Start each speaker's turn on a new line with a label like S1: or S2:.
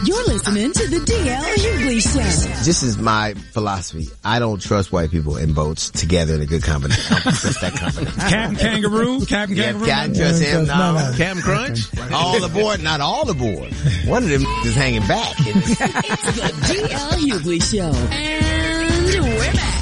S1: You're listening to the DL Hughley Show.
S2: This is my philosophy. I don't trust white people in boats together in a good company. I don't trust that company.
S3: Captain Kangaroo? Captain Kangaroo?
S2: Can't trust him now.
S4: Captain Crunch?
S2: All aboard? Not all aboard. One of them is hanging back.
S1: It's the DL Hughley Show. And we're back.